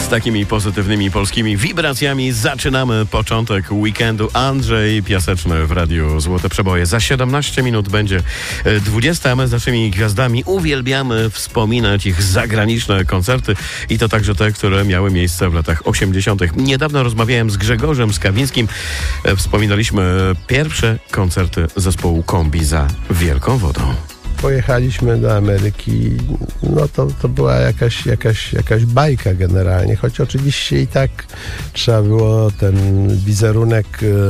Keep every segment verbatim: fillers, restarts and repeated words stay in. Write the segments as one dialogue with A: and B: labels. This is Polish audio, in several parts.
A: Z takimi pozytywnymi polskimi wibracjami zaczynamy początek weekendu. Andrzej Piaseczny w Radiu Złote Przeboje. Za siedemnaście minut będzie dwudziesta, a my z naszymi gwiazdami uwielbiamy wspominać ich zagraniczne koncerty i to także te, które miały miejsce w latach osiemdziesiątych. Niedawno rozmawiałem z Grzegorzem Skawińskim. Wspominaliśmy pierwsze koncerty zespołu Kombi za Wielką Wodą.
B: Pojechaliśmy do Ameryki, no to, to była jakaś, jakaś, jakaś bajka generalnie, choć oczywiście i tak trzeba było ten wizerunek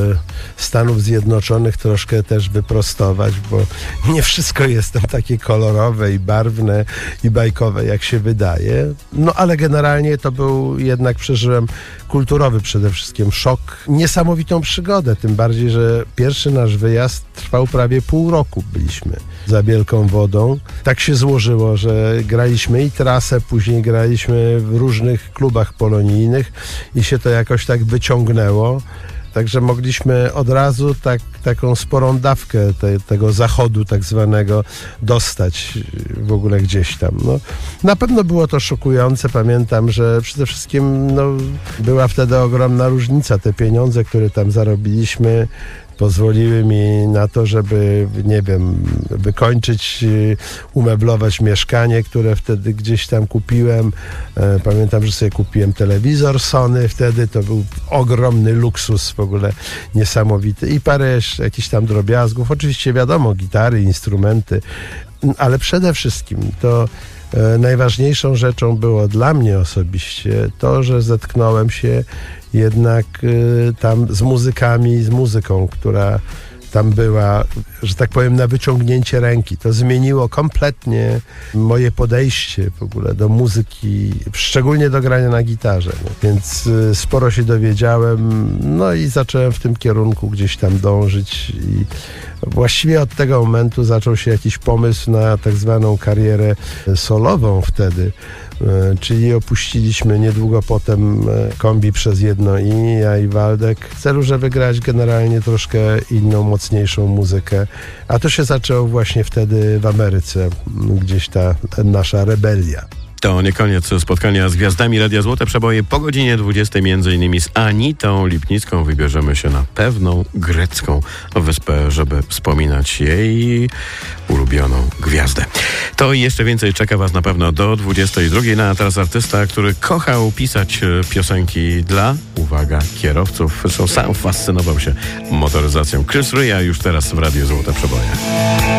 B: Stanów Zjednoczonych troszkę też wyprostować, bo nie wszystko jest tam takie kolorowe i barwne i bajkowe, jak się wydaje. No ale generalnie to był jednak, przeżyłem kulturowy przede wszystkim szok, niesamowitą przygodę, tym bardziej, że pierwszy nasz wyjazd trwał prawie pół roku, byliśmy za Wielką Wodą. Tak się złożyło, że graliśmy i trasę, później graliśmy w różnych klubach polonijnych i się to jakoś tak wyciągnęło. Także mogliśmy od razu tak, taką sporą dawkę te, tego zachodu tak zwanego dostać w ogóle gdzieś tam. No, na pewno było to szokujące. Pamiętam, że przede wszystkim no, była wtedy ogromna różnica. Te pieniądze, które tam zarobiliśmy, pozwoliły mi na to, żeby, nie wiem, wykończyć, umeblować mieszkanie, które wtedy gdzieś tam kupiłem. Pamiętam, że sobie kupiłem telewizor Sony wtedy, to był ogromny luksus w ogóle niesamowity i parę jakichś tam drobiazgów. Oczywiście wiadomo, gitary, instrumenty, ale przede wszystkim to najważniejszą rzeczą było dla mnie osobiście to, że zetknąłem się jednak y, tam z muzykami, z muzyką, która tam była, że tak powiem, na wyciągnięcie ręki. To zmieniło kompletnie moje podejście w ogóle do muzyki, szczególnie do grania na gitarze. No. Więc y, sporo się dowiedziałem, no i zacząłem w tym kierunku gdzieś tam dążyć i właściwie od tego momentu zaczął się jakiś pomysł na tak zwaną karierę solową wtedy, czyli opuściliśmy niedługo potem Kombi przez jedno i ja i Waldek w celu, żeby grać generalnie troszkę inną, mocniejszą muzykę. A to się zaczęło właśnie wtedy w Ameryce, gdzieś ta nasza rebelia.
A: To nie koniec spotkania z gwiazdami Radia Złote Przeboje. Po godzinie dwudziestej między innymi z Anitą Lipnicką wybierzemy się na pewną grecką wyspę, żeby wspominać jej ulubioną gwiazdę. To i jeszcze więcej czeka was na pewno do dwudziestej drugiej. No a teraz artysta, który kochał pisać piosenki dla, uwaga, kierowców. Zresztą sam fascynował się motoryzacją. Chris Rea już teraz w Radiu Złote Przeboje.